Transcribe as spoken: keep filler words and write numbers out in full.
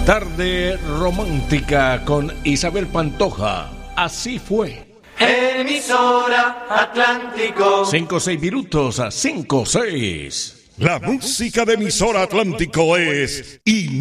Tarde romántica con Isabel Pantoja. Así fue. Emisora Atlántico. Cinco, seis minutos a cinco, seis. La música de Emisora Atlántico es